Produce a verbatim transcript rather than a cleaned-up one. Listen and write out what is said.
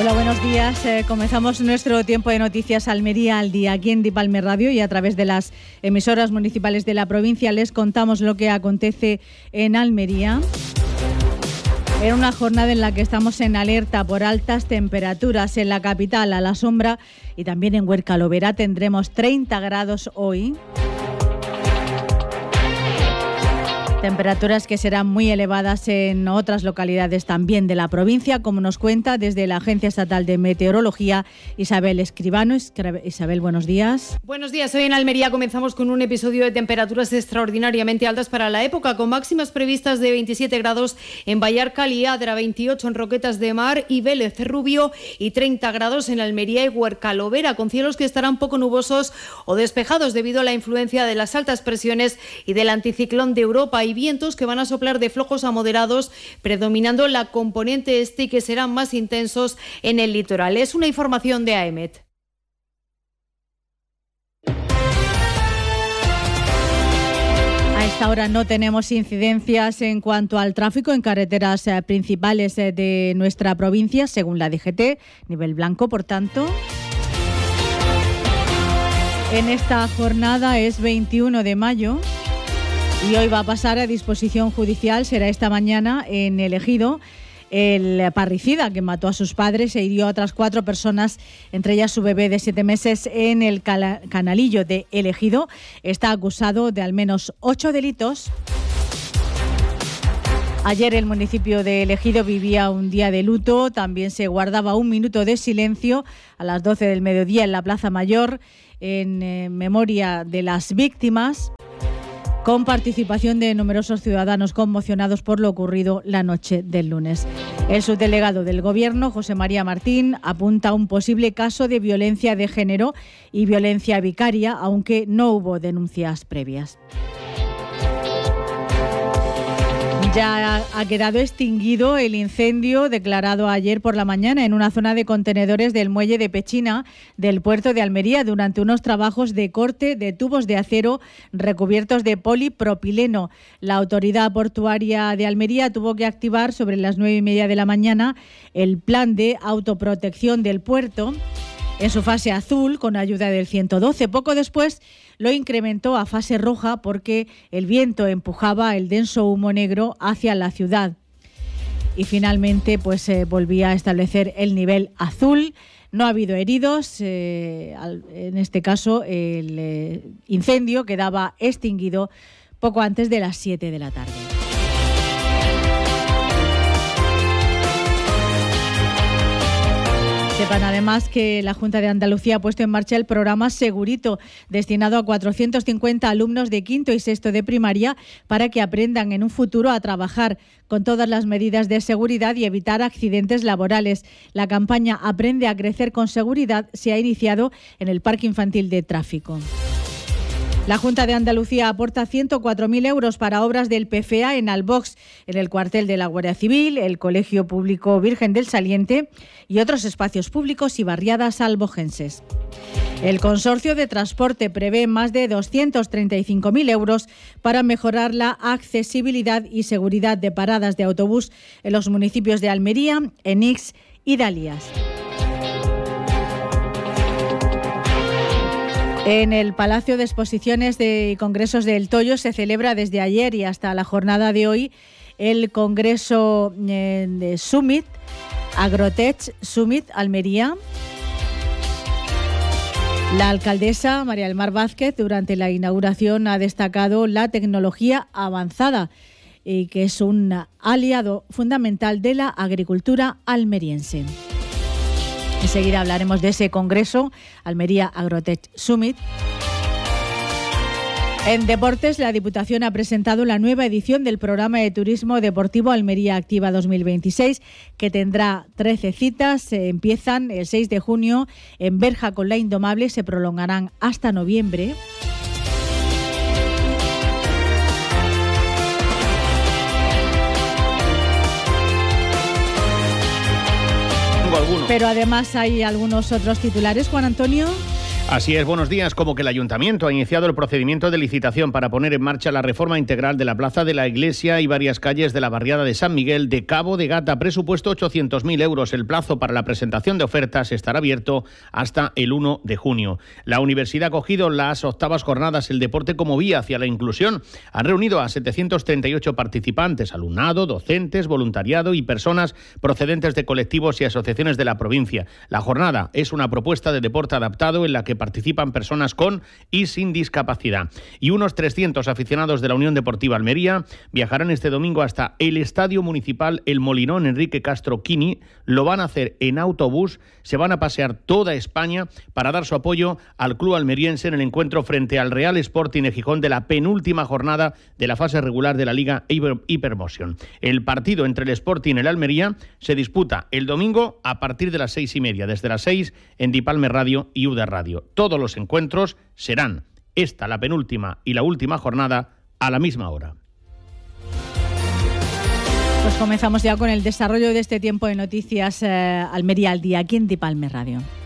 Hola, buenos días. Eh, comenzamos nuestro tiempo de noticias Almería al día aquí en Dipalme Radio y a través de las emisoras municipales de la provincia les contamos lo que acontece en Almería. En una jornada en la que estamos en alerta por altas temperaturas en la capital, a la sombra, y también en Huerca Lovera tendremos treinta grados hoy. Temperaturas que serán muy elevadas en otras localidades también de la provincia, como nos cuenta desde la Agencia Estatal de Meteorología Isabel Escribano. Isabel, buenos días. Buenos días. Hoy en Almería comenzamos con un episodio de temperaturas extraordinariamente altas para la época, con máximas previstas de veintisiete grados en Vallarcal y Adra, veintiocho en Roquetas de Mar y Vélez Rubio y treinta grados en Almería y Huerca Lovera, con cielos que estarán poco nubosos o despejados debido a la influencia de las altas presiones y del anticiclón de Europa, y vientos que van a soplar de flojos a moderados, predominando la componente este y que serán más intensos en el litoral. Es una información de A E M E T. A esta hora no tenemos incidencias en cuanto al tráfico en carreteras eh, principales eh, de nuestra provincia, según la D G T, nivel blanco, por tanto. En esta jornada es veintiuno de mayo. Y hoy va a pasar a disposición judicial, será esta mañana en El Ejido, el parricida que mató a sus padres e hirió a otras cuatro personas, entre ellas su bebé de siete meses, en el canalillo de El Ejido. Está acusado de al menos ocho delitos. Ayer el municipio de El Ejido vivía un día de luto, también se guardaba un minuto de silencio a las doce del mediodía en la Plaza Mayor, en eh, memoria de las víctimas, con participación de numerosos ciudadanos conmocionados por lo ocurrido la noche del lunes. El subdelegado del Gobierno, José María Martín, apunta a un posible caso de violencia de género y violencia vicaria, aunque no hubo denuncias previas. Ya ha quedado extinguido el incendio declarado ayer por la mañana en una zona de contenedores del muelle de Pechina del puerto de Almería durante unos trabajos de corte de tubos de acero recubiertos de polipropileno. La autoridad portuaria de Almería tuvo que activar sobre las nueve y media de la mañana el plan de autoprotección del puerto en su fase azul con ayuda del ciento doce. Poco después lo incrementó a fase roja porque el viento empujaba el denso humo negro hacia la ciudad. Y finalmente pues se eh, volvía a establecer el nivel azul. No ha habido heridos. Eh, al, en este caso el eh, incendio quedaba extinguido poco antes de las siete de la tarde. Sepan además que la Junta de Andalucía ha puesto en marcha el programa Segurito, destinado a cuatrocientos cincuenta alumnos de quinto y sexto de primaria para que aprendan en un futuro a trabajar con todas las medidas de seguridad y evitar accidentes laborales. La campaña Aprende a crecer con seguridad se ha iniciado en el Parque Infantil de Tráfico. La Junta de Andalucía aporta ciento cuatro mil euros para obras del P F A en Albox, en el cuartel de la Guardia Civil, el Colegio Público Virgen del Saliente y otros espacios públicos y barriadas albogenses. El Consorcio de Transporte prevé más de doscientos treinta y cinco mil euros para mejorar la accesibilidad y seguridad de paradas de autobús en los municipios de Almería, Enix y Dalias. En el Palacio de Exposiciones y Congresos del Toyo se celebra desde ayer y hasta la jornada de hoy el Congreso eh, de Summit, Agrotech Summit Almería. La alcaldesa María del Mar Vázquez durante la inauguración ha destacado la tecnología avanzada y que es un aliado fundamental de la agricultura almeriense. Enseguida hablaremos de ese congreso, Almería Agrotech Summit. En deportes, la Diputación ha presentado la nueva edición del programa de turismo deportivo Almería Activa dos mil veintiséis, que tendrá trece citas. Empiezan el seis de junio en Berja con la Indomable, se prolongarán hasta noviembre. Pero además hay algunos otros titulares, Juan Antonio. Así es, buenos días. Como que el Ayuntamiento ha iniciado el procedimiento de licitación para poner en marcha la reforma integral de la Plaza de la Iglesia y varias calles de la barriada de San Miguel de Cabo de Gata. Presupuesto ochocientos mil euros. El plazo para la presentación de ofertas estará abierto hasta el uno de junio. La universidad ha acogido las octavas jornadas El deporte como vía hacia la inclusión. Han reunido a setecientos treinta y ocho participantes, alumnado, docentes, voluntariado y personas procedentes de colectivos y asociaciones de la provincia. La jornada es una propuesta de deporte adaptado en la que participan personas con y sin discapacidad. Y unos trescientos aficionados de la Unión Deportiva Almería viajarán este domingo hasta el Estadio Municipal El Molinón Enrique Castro Quini. Lo van a hacer en autobús, se van a pasear toda España para dar su apoyo al club almeriense en el encuentro frente al Real Sporting de Gijón de la penúltima jornada de la fase regular de la Liga Hypermotion. El partido entre el Sporting y el Almería se disputa el domingo a partir de las seis y media, desde las seis en Dipalme Radio y U D A Radio. Todos los encuentros serán esta, la penúltima y la última jornada, a la misma hora. Pues comenzamos ya con el desarrollo de este tiempo de noticias eh, Almería al día, aquí en Dipalme Radio.